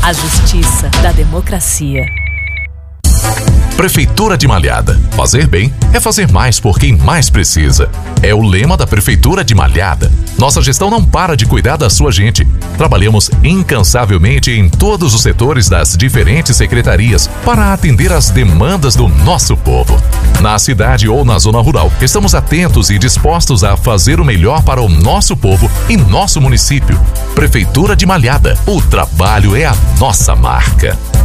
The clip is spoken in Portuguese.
A justiça da democracia. Prefeitura de Malhada. Fazer bem é fazer mais por quem mais precisa. É o lema da Prefeitura de Malhada. Nossa gestão não para de cuidar da sua gente. Trabalhamos incansavelmente em todos os setores das diferentes secretarias para atender às demandas do nosso povo. Na cidade ou na zona rural, estamos atentos e dispostos a fazer o melhor para o nosso povo e nosso município. Prefeitura de Malhada. O trabalho é a nossa marca.